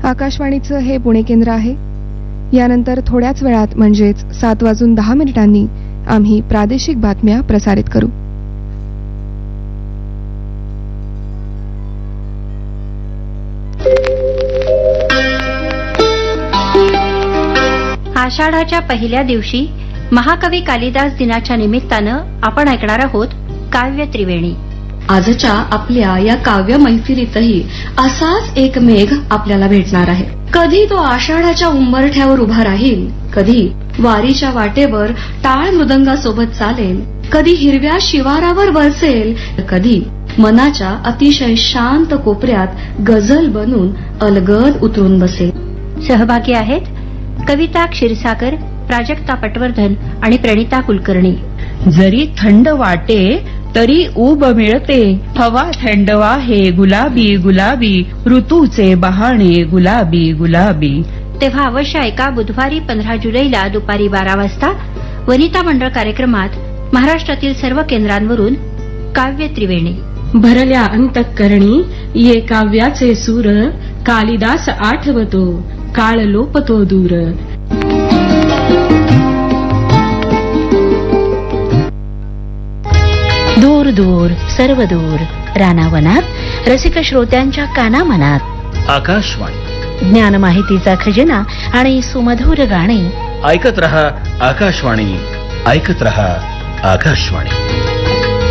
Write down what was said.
आकाशवाणीचं हे पुणे केंद्र आहे. यानंतर थोड्याच वेळात म्हणजेच 7:10 आम्ही प्रादेशिक बातम्या प्रसारित करू. आषाढाच्या पहिल्या दिवशी महाकवी कालिदास दिनाच्या निमित्तानं आपण ऐकणार आहोत काव्य त्रिवेणी. आजच्या आपल्या या काव्य मैफिलीतही असाच एक मेघ आपल्याला भेटणार आहे. कधी तो आषाढाच्या उंबरठ्यावर उभा राहील, कधी वारीच्या वाटेवर टाळ मृदंगासोबत चालेल, कधी हिरव्या शिवारावर बरसेल, कधी मनाच्या अतिशय शांत कोपऱ्यात गझल बनून अलगद उतरून बसेल. सहभागी आहेत कविता क्षीरसागर, प्राजक्ता पटवर्धन आणि प्रणिता कुलकर्णी. जरी थंड वाटे तरी ऊब मिळते, हवा थंडवा हे गुलाबी गुलाबी, ऋतूचे बहाणे गुलाबी गुलाबी. तेव्हा अवश्य ऐका बुधवारी 15 जुलैला दुपारी 12 वाजता वनिता मंडळ कार्यक्रमात महाराष्ट्रातील सर्व केंद्रांवरून काव्य त्रिवेणी. भरल्या अंतःकरणी ये काव्याचे सूर, कालिदास आठवतो काळ लोपतो दूर. दूर दूर सर्व दूर रानावनात रसिक श्रोत्यांच्या कानामनात आकाशवाणी, ज्ञान माहितीचा खजिना आणि सुमधुर गाणे. ऐकत रहा आकाशवाणी, ऐकत रहा आकाशवाणी.